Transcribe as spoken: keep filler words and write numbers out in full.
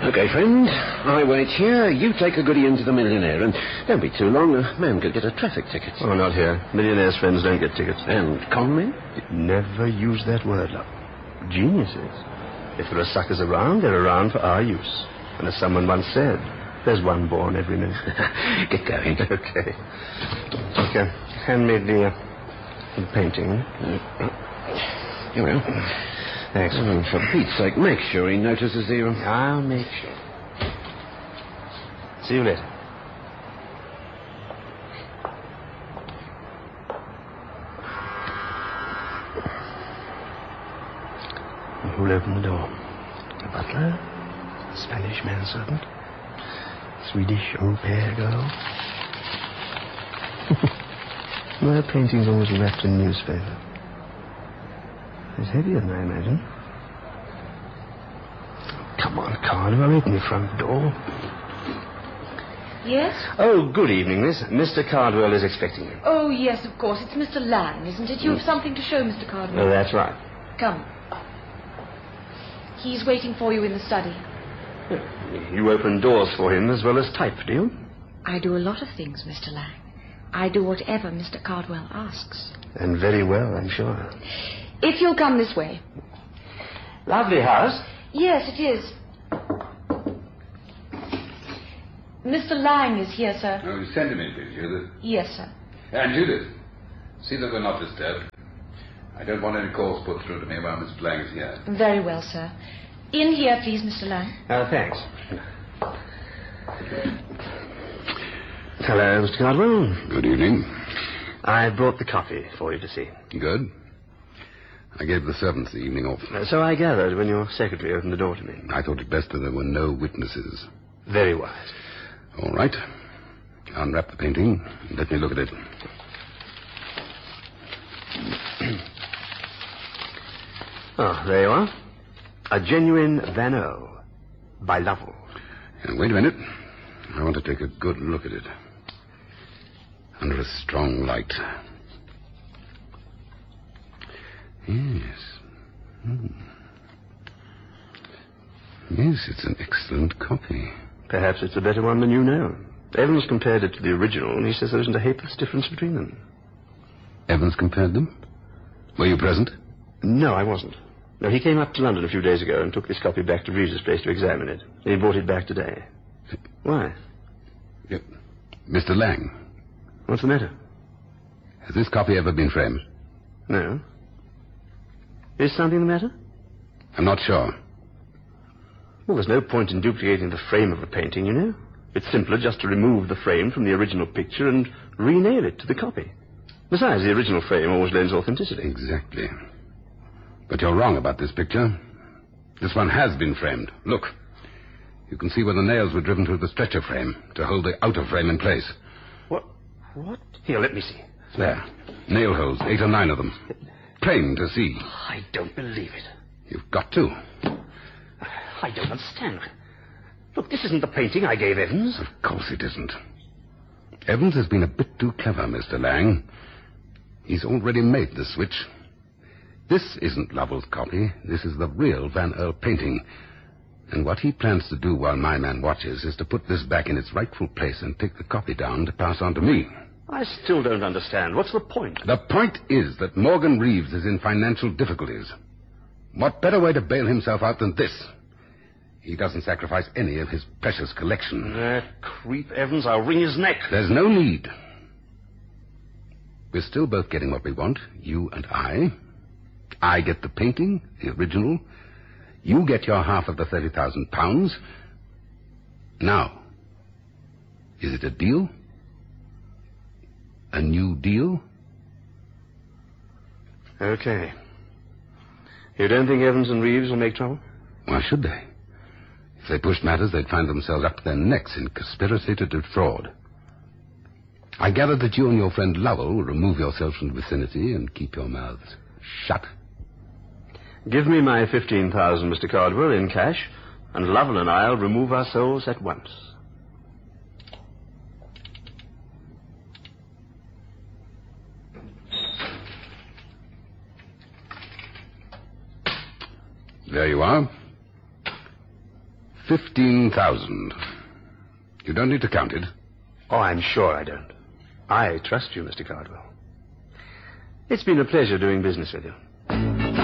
Okay, friend. I wait here. You take a goodie into the Millionaire, and don't be too long. A man could get a traffic ticket. Oh, not here. Millionaires' friends don't get tickets. And con men? Never use that word, love. Geniuses. If there are suckers around, they're around for our use. And as someone once said, there's one born every minute. Get going. Okay. Okay. Hand me the, uh, the painting. Here we are. Thanks. Oh, for Pete's sake, make sure he notices you. I'll make sure. See you later. Who'll open the door? The butler? Spanish manservant? Swedish au pair girl? My painting's always wrapped in newspaper. It's heavier than I imagine. Come on, Cardwell, open the front door. Yes? Oh, good evening, miss. Mister Cardwell is expecting you. Oh, yes, of course. It's Mister Lang, isn't it? You have something to show, Mister Cardwell. Oh, that's right. Come. He's waiting for you in the study. You open doors for him as well as type, do you? I do a lot of things, Mister Lang. I do whatever Mister Cardwell asks. And very well, I'm sure. If you'll come this way. Lovely house. Yes, it is. Mister Lang is here, sir. Oh, you send him in, please, Judith. Yes, sir. And Judith, see that we're not disturbed. I don't want any calls put through to me while Mister Lang is here. Very well, sir. In here, please, Mister Lang. Uh, thanks. Hello, Mister Cardwell. Good evening. I brought the coffee for you to see. Good. I gave the servants the evening off. Uh, so I gathered when your secretary opened the door to me. I thought it best that there were no witnesses. Very wise. All right. Unwrap the painting and let me look at it. Oh, there you are. A genuine Van O by Lovell. Now, wait a minute. I want to take a good look at it. Under a strong light. Yes. Hmm. Yes, it's an excellent copy. Perhaps it's a better one than you know. Evans compared it to the original, and he says there isn't a ha'porth's difference between them. Evans compared them? Were you present? No, I wasn't. No, he came up to London a few days ago and took this copy back to Reeves' place to examine it. He brought it back today. Why? Yep. Mister Lang. What's the matter? Has this copy ever been framed? No. Is something the matter? I'm not sure. Well, there's no point in duplicating the frame of a painting, you know. It's simpler just to remove the frame from the original picture and re-nail it to the copy. Besides, the original frame always lends authenticity. Exactly. But you're wrong about this picture. This one has been framed. Look. You can see where the nails were driven through the stretcher frame to hold the outer frame in place. What? What? Here, let me see. There. Nail holes, eight or nine of them. Plain to see. I don't believe it. You've got to. I don't understand. Look, this isn't the painting I gave Evans. Of course it isn't. Evans has been a bit too clever, Mister Lang. He's already made the switch. This isn't Lovell's copy. This is the real Van Earl painting. And what he plans to do while my man watches is to put this back in its rightful place and take the copy down to pass on to me. I still don't understand. What's the point? The point is that Morgan Reeves is in financial difficulties. What better way to bail himself out than this? He doesn't sacrifice any of his precious collection. That creep Evans, I'll wring his neck. There's no need. We're still both getting what we want, you and I. I get the painting, the original. You get your half of the thirty thousand pounds. Now, is it a deal? A new deal? Okay. You don't think Evans and Reeves will make trouble? Why should they? If they pushed matters, they'd find themselves up to their necks in conspiracy to defraud. I gather that you and your friend Lovell will remove yourselves from the vicinity and keep your mouths shut. Give me my fifteen thousand, Mister Cardwell, in cash, and Lovell and I'll remove ourselves at once. There you are. Fifteen thousand. You don't need to count it. Oh, I'm sure I don't. I trust you, Mister Cardwell. It's been a pleasure doing business with you.